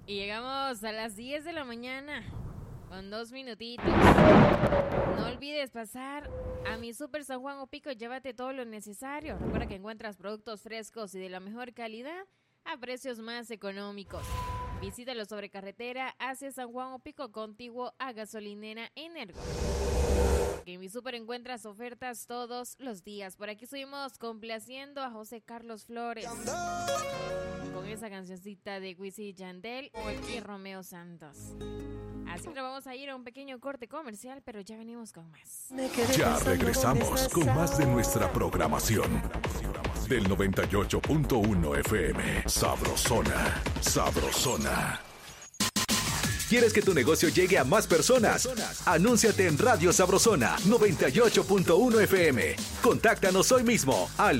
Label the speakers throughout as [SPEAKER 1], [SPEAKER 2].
[SPEAKER 1] Y llegamos a las 10 de la mañana con 2 minutitos. No olvides pasar a mi Super San Juan Opico y llévate todo lo necesario. Recuerda que encuentras productos frescos y de la mejor calidad a precios más económicos. Visítalo sobre carretera hacia San Juan Opico, contiguo a gasolinera Energo. Que en mi Super encuentras ofertas todos los días. Por aquí estuvimos complaciendo a José Carlos Flores con esa cancioncita de Wisin y Yandel y Romeo Santos. Así que vamos a ir a un pequeño corte comercial, pero ya venimos con más.
[SPEAKER 2] Ya regresamos con más de nuestra programación del 98.1 FM. Sabrosona, sabrosona.
[SPEAKER 3] ¿Quieres que tu negocio llegue a más personas? Anúnciate en Radio Sabrosona 98.1 FM. Contáctanos hoy mismo al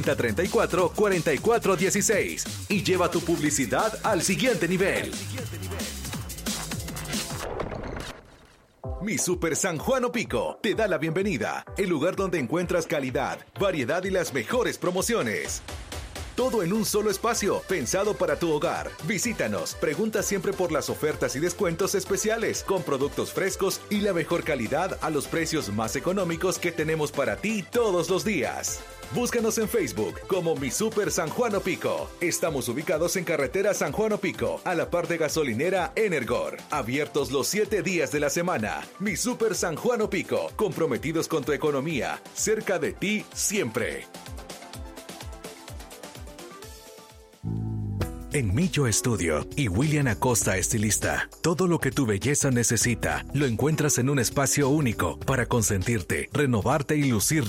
[SPEAKER 3] 6034-4416 y lleva tu publicidad al siguiente nivel. Mi Super San Juan Opico te da la bienvenida, el lugar donde encuentras calidad, variedad y las mejores promociones. Todo en un solo espacio, pensado para tu hogar. Visítanos, pregunta siempre por las ofertas y descuentos especiales, con productos frescos y la mejor calidad a los precios más económicos que tenemos para ti todos los días. Búscanos en Facebook como Mi Super San Juan Opico. Estamos ubicados en carretera San Juan Opico, a la par de gasolinera Energor. Abiertos los 7 días de la semana. Mi Super San Juan Opico, comprometidos con tu economía, cerca de ti siempre. En Millo Estudio y William Acosta Estilista, todo lo que tu belleza necesita lo encuentras en un espacio único para consentirte, renovarte y lucir